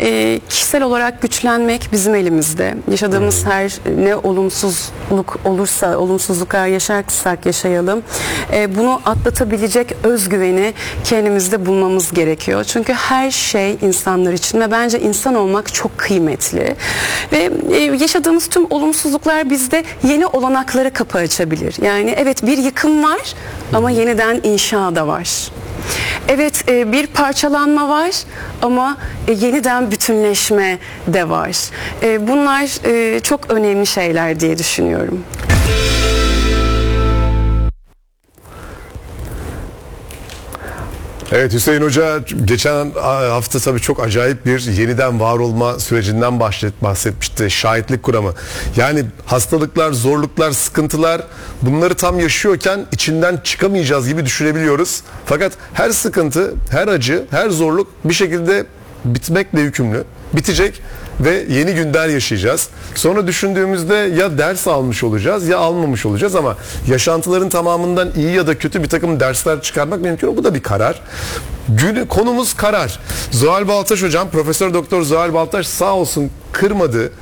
kişisel olarak güçlenmek bizim elimizde. Yaşadığımız her ne olumsuzluk olursa, olumsuzluklar yaşarsak yaşayalım, bunu atlatabilecek özgüveni kendimizde bulmamız gerekiyor. Çünkü her şey insanlar için ve bence insan olmak çok kıymetli. Ve yaşadığımız tüm olumsuzluklar bizde yeni olanaklara kapı açabilir. Yani evet, bir yıkım var ama yeniden inşa da var. Evet, bir parçalanma var ama yeniden bütünleşme de var. Bunlar çok önemli şeyler diye düşünüyorum. Evet, Hüseyin Hoca geçen hafta tabii çok acayip bir yeniden var olma sürecinden bahsetmişti. Şahitlik kuramı. Yani hastalıklar, zorluklar, sıkıntılar, bunları tam yaşıyorken içinden çıkamayacağız gibi düşünebiliyoruz. Fakat her sıkıntı, her acı, her zorluk bir şekilde bitmekle yükümlü. Bitecek ve yeni günler yaşayacağız. Sonra düşündüğümüzde ya ders almış olacağız ya almamış olacağız, ama yaşantıların tamamından iyi ya da kötü bir takım dersler çıkarmak mümkün. Bu da bir karar. Konumuz karar. Zuhal Baltaş hocam, Profesör Doktor Zuhal Baltaş sağ olsun kırmadı.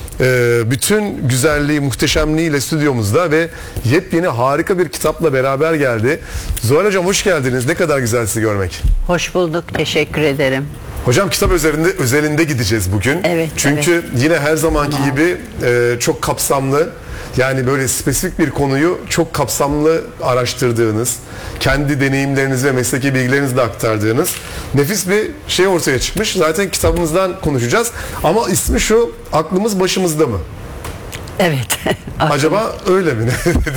Bütün güzelliği, muhteşemliğiyle stüdyomuzda ve yepyeni harika bir kitapla beraber geldi. Zuhal hocam hoş geldiniz. Ne kadar güzel sizi görmek. Hoş bulduk. Teşekkür ederim. Hocam kitap özelinde gideceğiz bugün. Evet. Çünkü yine her zamanki gibi çok kapsamlı, yani böyle spesifik bir konuyu çok kapsamlı araştırdığınız, kendi deneyimlerinizi ve mesleki bilgilerinizle aktardığınız nefis bir şey ortaya çıkmış. Zaten kitabımızdan konuşacağız. Ama ismi şu: aklımız başımızda mı? Evet. Acaba öyle mi?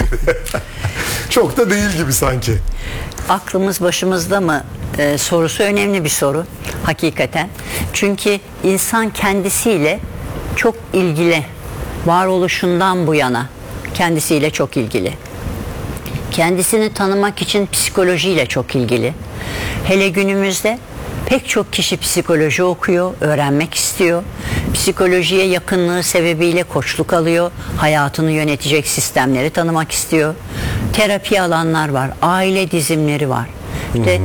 Çok da değil gibi sanki. Aklımız başımızda mı sorusu önemli bir soru hakikaten. Çünkü insan kendisiyle çok ilgili. Varoluşundan bu yana kendisiyle çok ilgili. Kendisini tanımak için psikolojiyle çok ilgili. Hele günümüzde pek çok kişi psikoloji okuyor, öğrenmek istiyor. Psikolojiye yakınlığı sebebiyle koçluk alıyor. Hayatını yönetecek sistemleri tanımak istiyor. Terapi alanlar var, aile dizimleri var. İşte,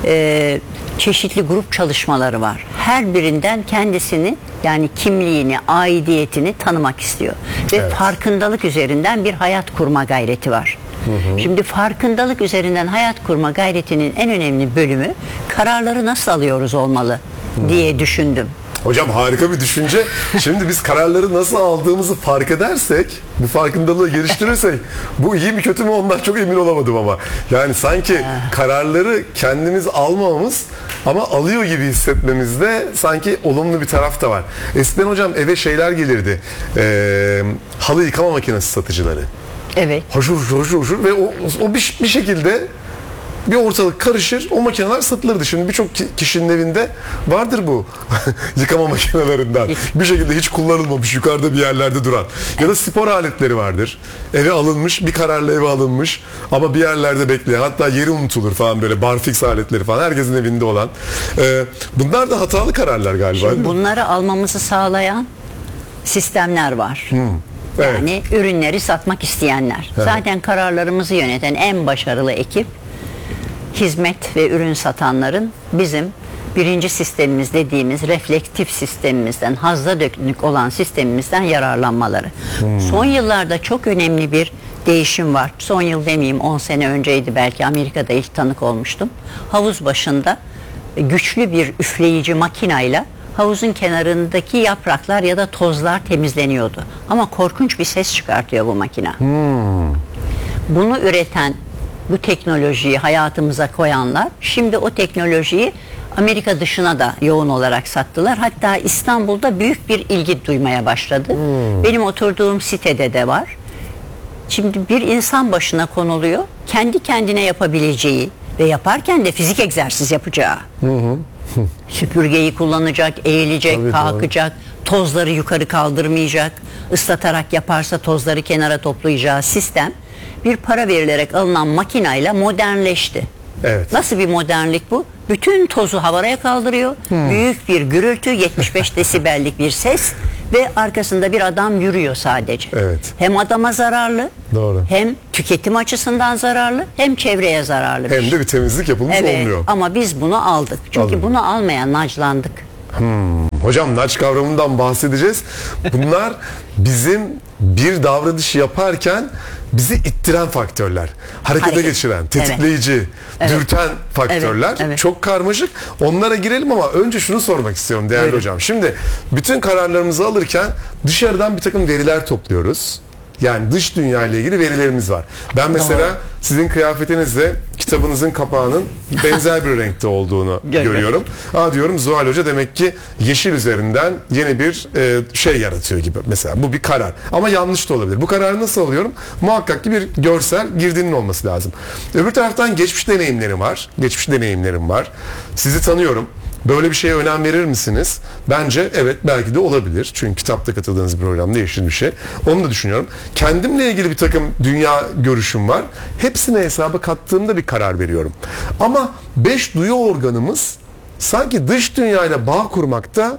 çeşitli grup çalışmaları var. Her birinden kendisini, yani kimliğini, aidiyetini tanımak istiyor. Ve farkındalık üzerinden bir hayat kurma gayreti var. Şimdi farkındalık üzerinden hayat kurma gayretinin en önemli bölümü kararları nasıl alıyoruz olmalı diye düşündüm. Hocam harika bir düşünce. Şimdi biz kararları nasıl aldığımızı fark edersek, bu farkındalığı geliştirirsek, bu iyi mi kötü mü ondan çok emin olamadım ama. Yani sanki kararları kendimiz almamamız ama alıyor gibi hissetmemizde sanki olumlu bir taraf da var. Eskiden hocam eve şeyler gelirdi. Halı yıkama makinesi satıcıları. Evet. Hoşur ve o bir şekilde bir ortalık karışır, o makineler satılırdı. Şimdi birçok kişinin evinde vardır bu yıkama makinelerinden. Bir şekilde hiç kullanılmamış, yukarıda bir yerlerde duran. Ya da spor aletleri vardır. Eve alınmış, bir kararla eve alınmış ama bir yerlerde bekleyen, hatta yeri unutulur falan, böyle barfix aletleri falan herkesin evinde olan. Bunlar da hatalı kararlar galiba. Şimdi bunları almamızı sağlayan sistemler var. Yani ürünleri satmak isteyenler. Zaten kararlarımızı yöneten en başarılı ekip hizmet ve ürün satanların bizim birinci sistemimiz dediğimiz reflektif sistemimizden, hazza dönük olan sistemimizden yararlanmaları. Son yıllarda çok önemli bir değişim var. Son yıl demeyeyim, 10 sene önceydi belki, Amerika'da ilk tanık olmuştum. Havuz başında güçlü bir üfleyici makinayla havuzun kenarındaki yapraklar ya da tozlar temizleniyordu. Ama korkunç bir ses çıkartıyor bu makina. Bunu üreten, bu teknolojiyi hayatımıza koyanlar şimdi o teknolojiyi Amerika dışına da yoğun olarak sattılar. Hatta İstanbul'da büyük bir ilgi duymaya başladı. Benim oturduğum sitede de var. Şimdi bir insan başına konuluyor, kendi kendine yapabileceği ve yaparken de fizik egzersiz yapacağı. Süpürgeyi kullanacak, eğilecek, kalkacak, tozları yukarı kaldırmayacak, ıslatarak yaparsa tozları kenara toplayacağı sistem bir para verilerek alınan makinayla modernleşti. Evet. Nasıl bir modernlik bu? Bütün tozu havaya kaldırıyor. Büyük bir gürültü, 75 desibellik bir ses ve arkasında bir adam yürüyor sadece. Evet. Hem adama zararlı, doğru, hem tüketim açısından zararlı, hem çevreye zararlı. Hem de bir temizlik yapılmış olmuyor. Ama biz bunu aldık. Çünkü bunu almayan naclandık. Hocam nudge kavramından bahsedeceğiz. Bunlar bizim bir davranışı yaparken bizi ittiren faktörler. Harekete geçiren, tetikleyici, dürten faktörler. Evet. Çok karmaşık. Onlara girelim ama önce şunu sormak istiyorum değerli hocam. Şimdi bütün kararlarımızı alırken dışarıdan bir takım veriler topluyoruz. Yani dış dünya ile ilgili verilerimiz var. Ben mesela sizin kıyafetinizle kitabınızın kapağının benzer bir renkte olduğunu görüyorum. Diyorum Zuhal Hoca demek ki yeşil üzerinden yeni bir şey yaratıyor gibi. Mesela bu bir karar. Ama yanlış da olabilir. Bu kararı nasıl alıyorum? Muhakkak ki bir görsel girdinin olması lazım. Öbür taraftan geçmiş deneyimlerim var. Geçmiş deneyimlerim var. Sizi tanıyorum. Böyle bir şeye önem verir misiniz? Bence evet, belki de olabilir. Çünkü kitapta katıldığınız bir programda yeşil bir şey. Onu da düşünüyorum. Kendimle ilgili bir takım dünya görüşüm var. Hepsini hesaba kattığımda bir karar veriyorum. Ama 5 duyu organımız sanki dış dünyayla bağ kurmakta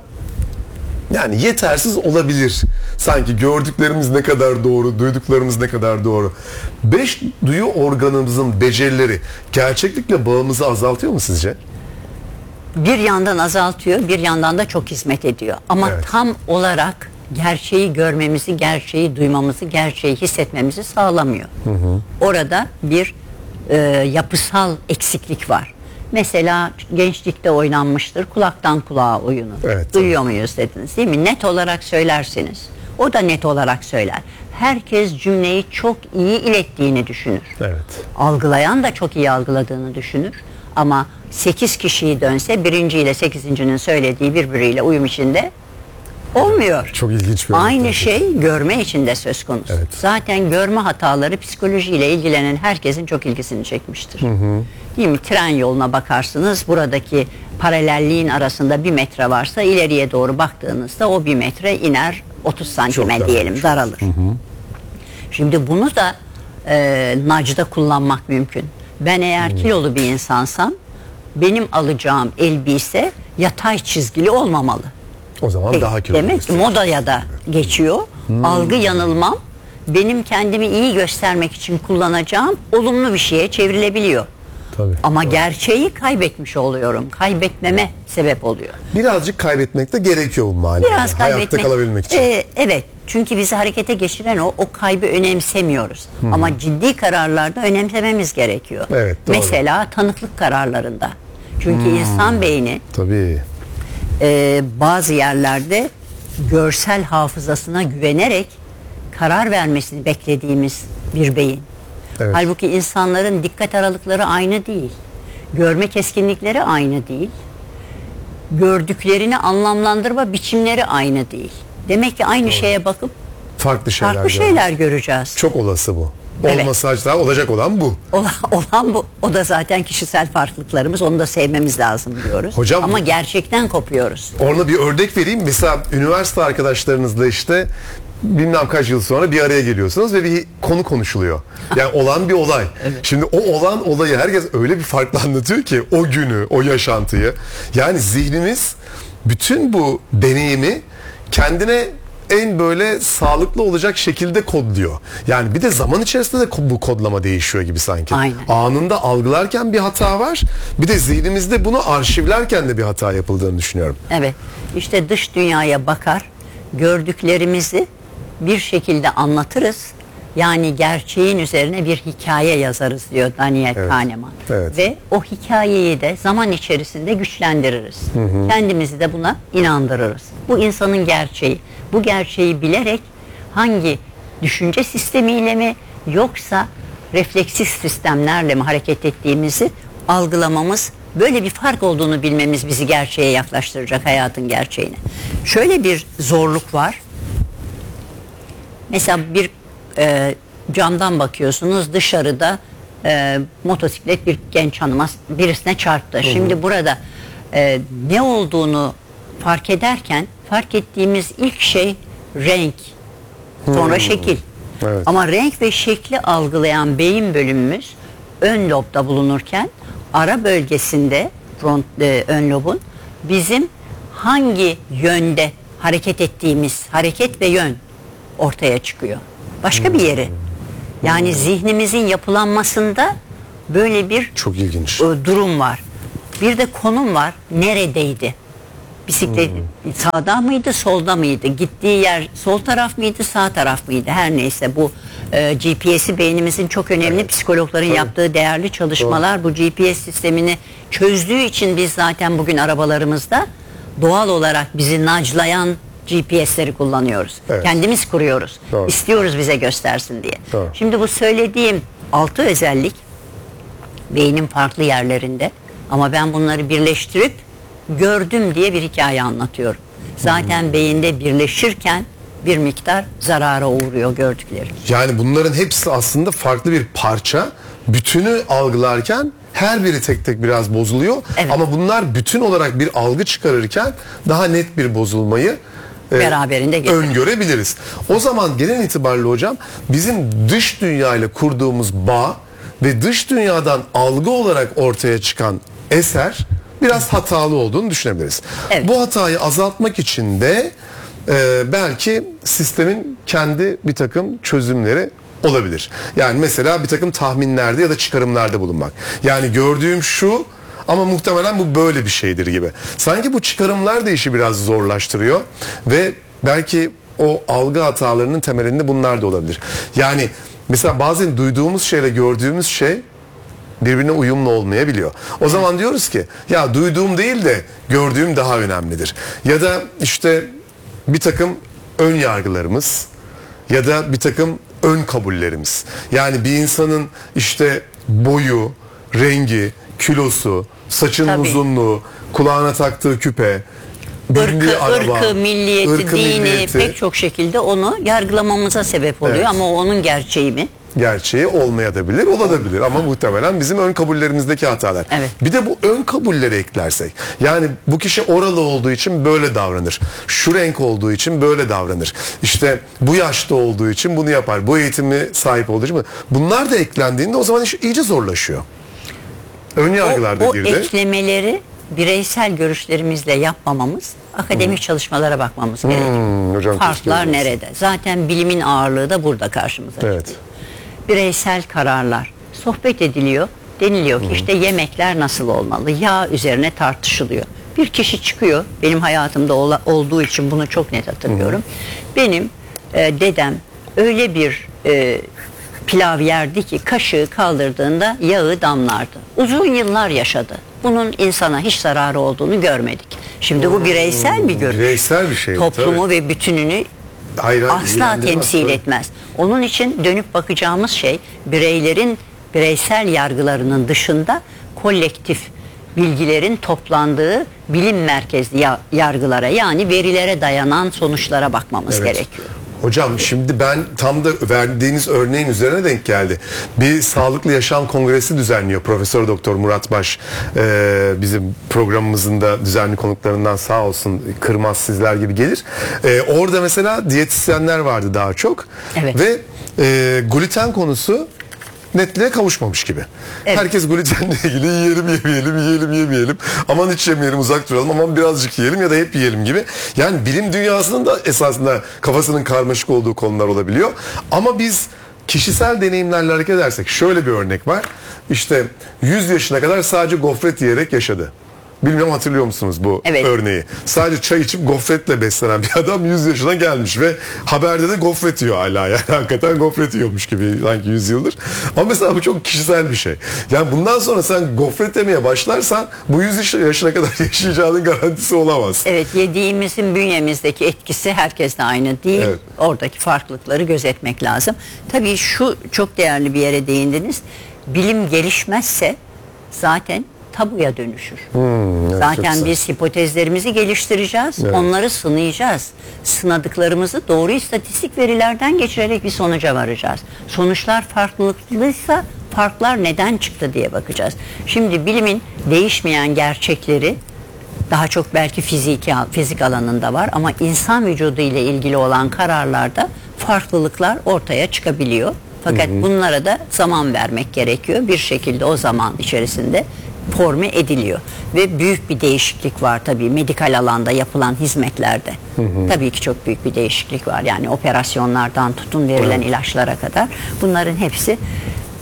yani yetersiz olabilir. Sanki gördüklerimiz ne kadar doğru, duyduklarımız ne kadar doğru. 5 duyu organımızın becerileri gerçeklikle bağımızı azaltıyor mu sizce? Bir yandan azaltıyor, bir yandan da çok hizmet ediyor. Ama tam olarak gerçeği görmemizi, gerçeği duymamızı, gerçeği hissetmemizi sağlamıyor. Orada bir yapısal eksiklik var. Mesela gençlikte oynanmıştır kulaktan kulağa oyunu. Duyuyor muyuz dediniz değil mi? Net olarak söylersiniz. O da net olarak söyler. Herkes cümleyi çok iyi ilettiğini düşünür. Algılayan da çok iyi algıladığını düşünür. Ama 8 kişiyi dönse birinci ile 8.'nin söylediği birbiriyle uyum içinde olmuyor. Çok ilginç bir Aynı şey görme için de söz konusu. Zaten görme hataları psikolojiyle ilgilenen herkesin çok ilgisini çekmiştir. Değil mi? Tren yoluna bakarsınız, buradaki paralelliğin arasında 1 metre varsa ileriye doğru baktığınızda o 1 metre iner 30 santime diyelim, daralır. Şimdi bunu da nudge'da kullanmak mümkün. Ben eğer kilolu bir insansam benim alacağım elbise yatay çizgili olmamalı. O zaman daha kilolu. Demek ki modaya da geçiyor. Algı yanılmam benim kendimi iyi göstermek için kullanacağım olumlu bir şeye çevrilebiliyor. Ama gerçeği kaybetmiş oluyorum. Kaybetmeme sebep oluyor. Birazcık kaybetmek de gerekiyor bu manada. Biraz kaybetmek. Hayatta kalabilmek için. Evet. Çünkü bizi harekete geçiren o kaybı önemsemiyoruz. Ama ciddi kararlarda önemsememiz gerekiyor. Mesela tanıklık kararlarında. Çünkü insan beyni bazı yerlerde görsel hafızasına güvenerek karar vermesini beklediğimiz bir beyin. Halbuki insanların dikkat aralıkları aynı değil. Görme keskinlikleri aynı değil. Gördüklerini anlamlandırma biçimleri aynı değil. Demek ki aynı şeye bakıp farklı şeyler göreceğiz. Çok olası bu. Olması açısından olacak olan bu. Olan bu. O da zaten kişisel farklılıklarımız. Onu da sevmemiz lazım diyoruz. Hocam, ama gerçekten kopuyoruz. Orada bir örnek vereyim. Mesela üniversite arkadaşlarınızla işte bilmem kaç yıl sonra bir araya geliyorsunuz ve bir konu konuşuluyor. Yani olan bir olay. Şimdi o olan olayı herkes öyle bir farklı anlatıyor ki o günü, o yaşantıyı. Yani zihnimiz bütün bu deneyimi kendine en böyle sağlıklı olacak şekilde kodluyor. Yani bir de zaman içerisinde de bu kodlama değişiyor gibi sanki. Anında algılarken bir hata var. Bir de zihnimizde bunu arşivlerken de bir hata yapıldığını düşünüyorum. Evet. İşte dış dünyaya bakar, gördüklerimizi bir şekilde anlatırız. Yani gerçeğin üzerine bir hikaye yazarız diyor Daniel Kahneman. Ve o hikayeyi de zaman içerisinde güçlendiririz. Kendimizi de buna inandırırız. Bu insanın gerçeği. Bu gerçeği bilerek hangi düşünce sistemiyle mi yoksa refleksif sistemlerle mi hareket ettiğimizi algılamamız, böyle bir fark olduğunu bilmemiz bizi gerçeğe yaklaştıracak, hayatın gerçeğine. Şöyle bir zorluk var. Mesela bir camdan bakıyorsunuz, dışarıda motosiklet bir genç hanıma birisine çarptı. Şimdi burada ne olduğunu fark ederken fark ettiğimiz ilk şey renk, sonra şekil. Ama renk ve şekli algılayan beyin bölümümüz ön lobda bulunurken ara bölgesinde ön lobun bizim hangi yönde hareket ettiğimiz hareket ve yön ortaya çıkıyor. Başka bir yeri. Yani zihnimizin yapılanmasında böyle bir çok ilginç durum var. Bir de konum var. Neredeydi? Bisiklet sağda mıydı, solda mıydı? Gittiği yer sol taraf mıydı, sağ taraf mıydı? Her neyse bu GPS'i beynimizin çok önemli psikologların yaptığı değerli çalışmalar. Bu GPS sistemini çözdüğü için biz zaten bugün arabalarımızda doğal olarak bizi nudge'layan GPS'leri kullanıyoruz. Evet. Kendimiz kuruyoruz. Doğru. İstiyoruz bize göstersin diye. Doğru. Şimdi bu söylediğim 6 özellik beynin farklı yerlerinde ama ben bunları birleştirip gördüm diye bir hikaye anlatıyorum. Zaten beyinde birleşirken bir miktar zarara uğruyor gördükleri. Yani bunların hepsi aslında farklı bir parça. Bütünü algılarken her biri tek tek biraz bozuluyor. Evet. Ama bunlar bütün olarak bir algı çıkarırken daha net bir bozulmayı Beraberinde getirir. öngörebiliriz. O zaman genel itibariyle hocam bizim dış dünyayla kurduğumuz bağ ve dış dünyadan algı olarak ortaya çıkan eser biraz hatalı olduğunu düşünebiliriz. Evet. Bu hatayı azaltmak için de belki sistemin kendi bir takım çözümleri olabilir. Yani mesela bir takım tahminlerde ya da çıkarımlarda bulunmak. Yani gördüğüm şu ama muhtemelen bu böyle bir şeydir gibi. Sanki bu çıkarımlar da işi biraz zorlaştırıyor ve belki o algı hatalarının temelinde bunlar da olabilir. Yani mesela bazen duyduğumuz şeyle gördüğümüz şey birbirine uyumlu olmayabiliyor. O zaman diyoruz ki ya duyduğum değil de gördüğüm daha önemlidir. Ya da işte bir takım ön yargılarımız ya da bir takım ön kabullerimiz. Yani bir insanın işte boyu, rengi, kilosu, saçının Tabii. uzunluğu, kulağına taktığı küpe, bindiği araba, ırkı, milliyeti, ırkı, dini milliyeti, pek çok şekilde onu yargılamamıza sebep oluyor Evet. ama o onun gerçeği mi? gerçeği olmayabilir, olabilir ama muhtemelen bizim ön kabullerimizdeki hatalar. Evet. Bir de bu ön kabulleri eklersek, yani bu kişi oralı olduğu için böyle davranır, şu renk olduğu için böyle davranır, işte bu yaşta olduğu için bunu yapar, bu eğitimi sahip olduğu için bunlar da eklendiğinde o zaman iş iyice zorlaşıyor. Ön yargılar da O girdi. eklemeleri bireysel görüşlerimizle yapmamamız, akademik çalışmalara bakmamız gerekiyor. hocam Farklar teşekkür ederiz. nerede? Zaten bilimin ağırlığı da burada karşımıza Evet. çıkıyor. Bireysel kararlar. Sohbet ediliyor. Deniliyor ki işte yemekler nasıl olmalı? Yağ üzerine tartışılıyor. Bir kişi çıkıyor. Benim hayatımda olduğu için bunu çok net hatırlıyorum. Benim dedem öyle bir pilav yerdi ki kaşığı kaldırdığında yağı damlardı. Uzun yıllar yaşadı. Bunun insana hiç zararı olduğunu görmedik. Şimdi bu bireysel bir görüş. Bireysel bir şey, Toplumu tabii. ve bütününü Hayır, asla ilgilendirmez, temsil tabii. etmez. Onun için dönüp bakacağımız şey bireylerin bireysel yargılarının dışında kolektif bilgilerin toplandığı bilim merkezli yargılara, yani verilere dayanan sonuçlara bakmamız Evet. gerekiyor. Hocam şimdi ben tam da verdiğiniz örneğin üzerine denk geldi. Bir sağlıklı yaşam kongresi düzenliyor Profesör Doktor Murat Baş, bizim programımızın da düzenli konuklarından, sağ olsun, kırmaz sizler gibi gelir. Orada mesela diyetisyenler vardı daha çok. Evet. Ve gluten konusu netliğe kavuşmamış gibi. Evet. Herkes glutenle ilgili yiyelim. Aman hiç yemeyelim, uzak duralım, aman birazcık yiyelim ya da hep yiyelim gibi. Yani bilim dünyasının da esasında kafasının karmaşık olduğu konular olabiliyor. Ama biz kişisel deneyimlerle hareket edersek şöyle bir örnek var. İşte 100 yaşına kadar sadece gofret yiyerek yaşadı. Bilmiyorum, hatırlıyor musunuz bu Evet. örneği? Sadece çay içip gofretle beslenen bir adam 100 yaşına gelmiş ve haberde de gofret yiyor hala. Yani hakikaten gofret yiyormuş gibi sanki 100 yıldır. Ama mesela bu çok kişisel bir şey. Yani bundan sonra sen gofret yemeye başlarsan bu 100 yaşına kadar yaşayacağının garantisi olamaz. Evet, yediğimizin bünyemizdeki etkisi herkeste aynı değil. Evet. Oradaki farklılıkları gözetmek lazım. Tabii şu çok değerli bir yere değindiniz. Bilim gelişmezse zaten tabuya dönüşür. Evet, çok Zaten güzel. biz hipotezlerimizi geliştireceğiz. Evet. Onları sınayacağız. Sınadıklarımızı doğru istatistik verilerden geçirerek bir sonuca varacağız. Sonuçlar farklıysa farklar neden çıktı diye bakacağız. Şimdi bilimin değişmeyen gerçekleri daha çok belki fizik alanında var ama insan vücudu ile ilgili olan kararlarda farklılıklar ortaya çıkabiliyor. Fakat bunlara da zaman vermek gerekiyor. Bir şekilde o zaman içerisinde forme ediliyor. Ve büyük bir değişiklik var tabii medikal alanda yapılan hizmetlerde. Tabii ki çok büyük bir değişiklik var. Yani operasyonlardan tutun verilen ilaçlara kadar bunların hepsi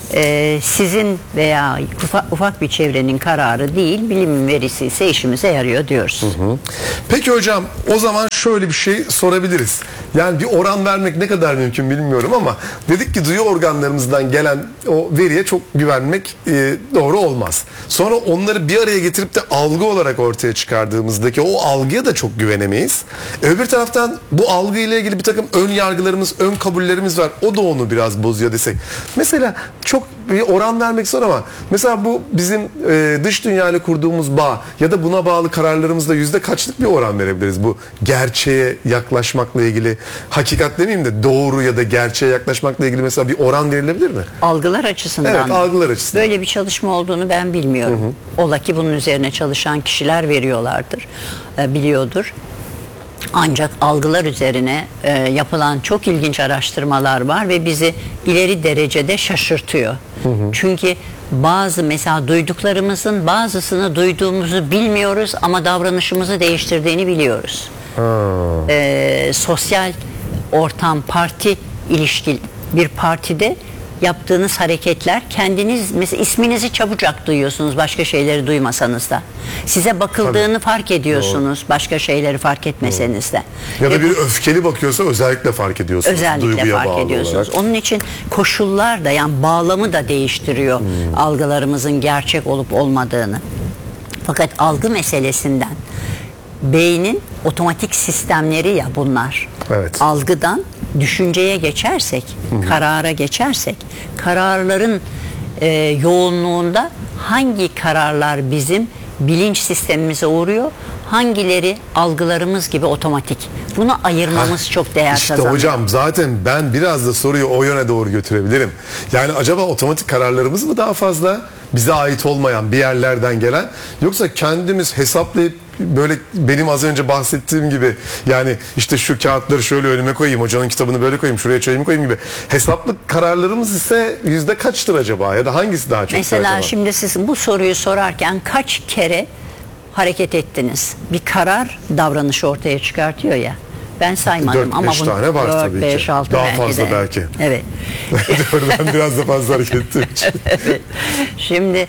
sizin veya ufak bir çevrenin kararı değil, bilimin verisi ise işimize yarıyor diyoruz. Peki hocam, o zaman şöyle bir şey sorabiliriz. Yani bir oran vermek ne kadar mümkün bilmiyorum ama dedik ki duyu organlarımızdan gelen o veriye çok güvenmek doğru olmaz. Sonra onları bir araya getirip de algı olarak ortaya çıkardığımızdaki o algıya da çok güvenemeyiz. Öbür taraftan bu algı ile ilgili bir takım ön yargılarımız, ön kabullerimiz var. O da onu biraz bozuyor desek. Mesela çok bir oran vermek zor ama mesela bu bizim dış dünyayla kurduğumuz bağ ya da buna bağlı kararlarımızda yüzde kaçlık bir oran verebiliriz bu gerçeğe yaklaşmakla ilgili, hakikat demeyeyim de doğru ya da gerçeğe yaklaşmakla ilgili mesela bir oran verilebilir mi? Algılar açısından. Evet, algılar açısından. Böyle bir çalışma olduğunu ben bilmiyorum. Ola ki bunun üzerine çalışan kişiler veriyorlardır, biliyordur. Ancak algılar üzerine yapılan çok ilginç araştırmalar var ve bizi ileri derecede şaşırtıyor. Çünkü mesela duyduklarımızın bazısını duyduğumuzu bilmiyoruz ama davranışımızı değiştirdiğini biliyoruz. Sosyal ortam, parti ilişki, bir partide yaptığınız hareketler, kendiniz mesela isminizi çabucak duyuyorsunuz başka şeyleri duymasanız da. Size bakıldığını fark ediyorsunuz başka şeyleri fark etmeseniz de. Ya da bir öfkeli bakıyorsa özellikle fark ediyorsunuz. Özellikle duyguya fark bağlı ediyorsunuz. olarak. Onun için koşullar da, yani bağlamı da değiştiriyor algılarımızın gerçek olup olmadığını. Fakat algı meselesinden beynin otomatik sistemleri ya bunlar. Evet. Algıdan düşünceye geçersek, karara geçersek, kararların yoğunluğunda hangi kararlar bizim bilinç sistemimize uğruyor, hangileri algılarımız gibi otomatik. Bunu ayırmamız çok değer kazanıyor. İşte hocam zaten ben biraz da soruyu o yöne doğru götürebilirim. Yani acaba otomatik kararlarımız mı daha fazla, bize ait olmayan bir yerlerden gelen, yoksa kendimiz hesaplayıp böyle benim az önce bahsettiğim gibi, yani işte şu kağıtları şöyle önüme koyayım, hocanın kitabını böyle koyayım, şuraya çayımı koyayım gibi hesaplı kararlarımız ise yüzde kaçtır acaba, ya da hangisi daha çok Mesela acaba? şimdi siz bu soruyu sorarken kaç kere hareket ettiniz? Bir karar davranışı ortaya çıkartıyor ya. Ben saymadım ama 4-5 tane var tabii ki. 5 6 Daha belki fazla de. belki. Evet. Ben biraz da fazla hareket ettiğim için. Evet. Şimdi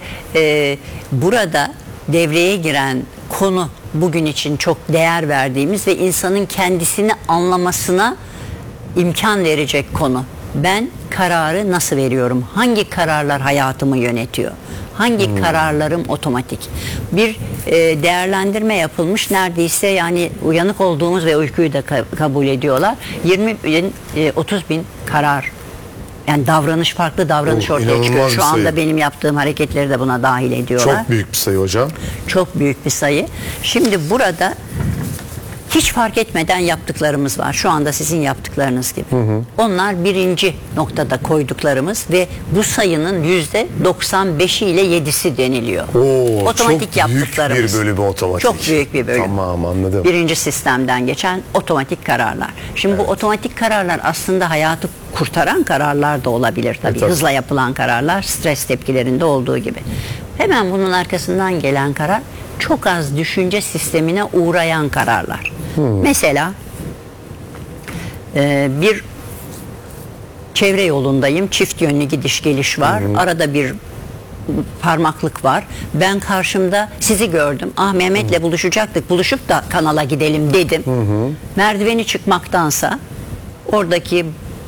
burada devreye giren konu bugün için çok değer verdiğimiz ve insanın kendisini anlamasına imkan verecek konu. Ben kararı nasıl veriyorum? Hangi kararlar hayatımı yönetiyor? Hangi kararlarım otomatik? Bir değerlendirme yapılmış, neredeyse yani uyanık olduğumuz ve uykuyu da kabul ediyorlar. 20 bin, 30 bin karar. Yani farklı davranış ortaya çıkıyor. İnanılmaz Şu bir sayı. anda benim yaptığım hareketleri de buna dahil ediyorlar. Çok büyük bir sayı hocam. Çok büyük bir sayı. Şimdi burada hiç fark etmeden yaptıklarımız var. Şu anda sizin yaptıklarınız gibi. Onlar birinci noktada koyduklarımız ve bu sayının %95'i ile 7'si deniliyor. Otomatik çok yaptıklarımız. büyük bir bölümü otomatik. Çok büyük bir bölüm. Tamam, anladım. Birinci sistemden geçen otomatik kararlar. Şimdi bu otomatik kararlar aslında hayatı kurtaran kararlar da olabilir tabii. Tabii. Hızla yapılan kararlar, stres tepkilerinde olduğu gibi. Hemen bunun arkasından gelen karar çok az düşünce sistemine uğrayan kararlar. Mesela bir çevre yolundayım, çift yönlü gidiş geliş var, arada bir parmaklık var. Ben karşımda sizi gördüm. Mehmet'le buluşacaktık. Buluşup da kanala gidelim dedim. Merdiveni çıkmaktansa oradaki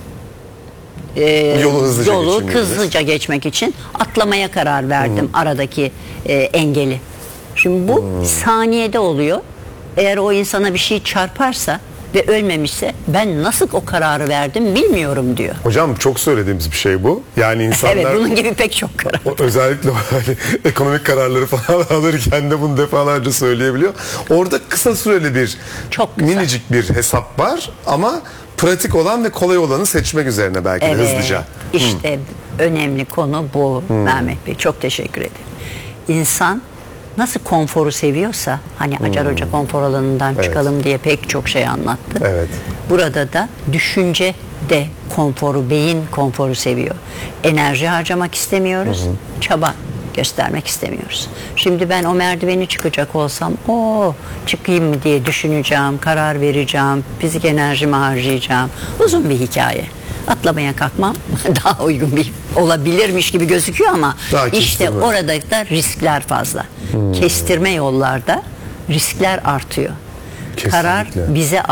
yolu hızlıca geçmek için atlamaya karar verdim aradaki engeli. Şimdi bu saniyede oluyor. Eğer o insana bir şey çarparsa ve ölmemişse ben nasıl o kararı verdim bilmiyorum diyor. Hocam çok söylediğimiz bir şey bu. Yani insanlar Evet, bunun gibi pek çok karar. özellikle hani ekonomik kararları falan alırken de bunu defalarca söyleyebiliyor. Orada kısa süreli bir Çok kısa. minicik bir hesap var ama pratik olan ve kolay olanı seçmek üzerine belki de hızlıca. İşte önemli konu bu Mehmet Bey. Çok teşekkür ederim. İnsan nasıl konforu seviyorsa, hani Acar Hoca konfor alanından çıkalım diye pek çok şey anlattı. Evet. Burada da düşünce de konforu, beyin konforu seviyor. Enerji harcamak istemiyoruz, çaba göstermek istemiyoruz. Şimdi ben o merdiveni çıkacak olsam, çıkayım mı diye düşüneceğim, karar vereceğim, fizik enerjimi harcayacağım. Uzun bir hikaye. Atlamaya kalkmam daha uygun bir olabilirmiş gibi gözüküyor ama Daha işte kestirme. orada da riskler fazla. Kestirme yollarda riskler artıyor. Kesinlikle. Karar bize